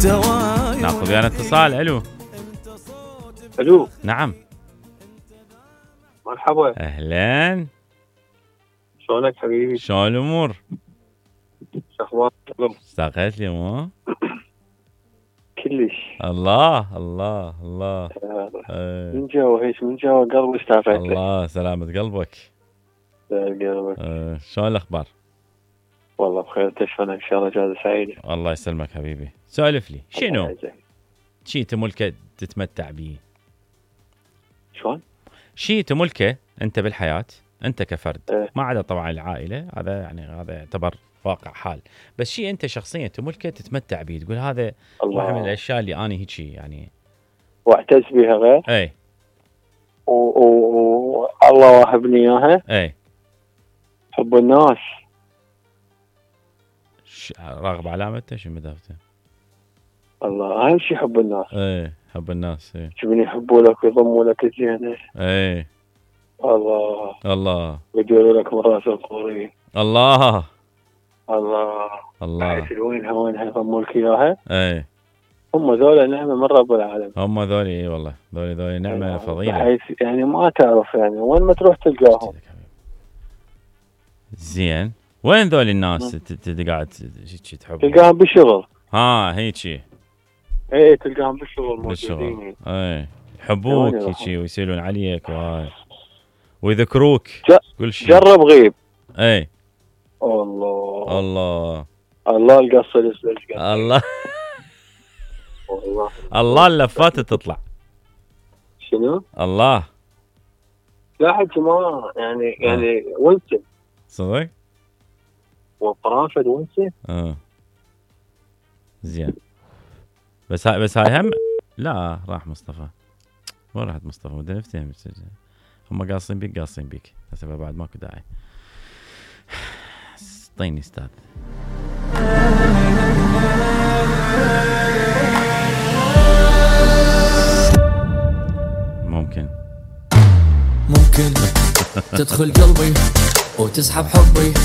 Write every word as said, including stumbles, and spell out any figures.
ناخذ ويانا اتصال. الو الو نعم مرحبا اهلا شلونك حبيبي؟ شلون الامور؟ شخبارك؟ اشتاقت لي مو؟ كلش. الله الله الله آه. من جوا هيش من جوا قلبي اشتاقت لك. الله سلامة قلبك. قلبك. آه. شلون الاخبار؟ والله بخير. تشفنا ان شاء الله جازة سعيدة. الله يسلمك حبيبي. سولف لي شنو شي تملكه تتمتع به؟ شلون؟ شي تملكه انت بالحياة انت كفرد اه. ما عدا طبعا العائلة، هذا يعني هذا يعتبر واقع حال، بس شيء انت شخصيا تملكه تتمتع به تقول هذا واحد من الاشياء اللي انا هيك يعني واعتز بها غير. اي والله واهبني اياها. اي حب الناس. راغب علامته شو مدافته؟ الله اهم شيء حب الناس. اي حب الناس. اي شبني يحبوا لك ويضموا لك الزينه. اي الله الله ويديروا لك مراس القوري. الله الله الله بحيث وينها وينها يضموا لك اياها. اي هم ذولا نعمه من رب العالمين. هم ذولي اي والله ذولي ذولي نعمه يعني فضيله بحيث يعني ما تعرف يعني وين ما تروح تلقاهم. زين وين ذولي الناس قاعد تحب تلقاهم بالشغل. ها هيك ايه تلقاهم بالشغل بالشغل. موجودين. اي يحبوك هيك ويسألون عليك وهاي ويذكروك كل شيء. جرب غيب. اي الله الله الله القصه الاسلج الله والله الله اللفات تطلع. شنو؟ الله لا حكي ما يعني يعني ونسه صدق وقرافه ونسه. اه زين بس هاي بس هاي هم لا راح مصطفى. وين راحت مصطفى؟ بدنا نفتهم هم قاصين بيك قاصين بيك هسه بعد ماكو داعي. طيني استاذ. ممكن ممكن تدخل قلبي وتسحب حبي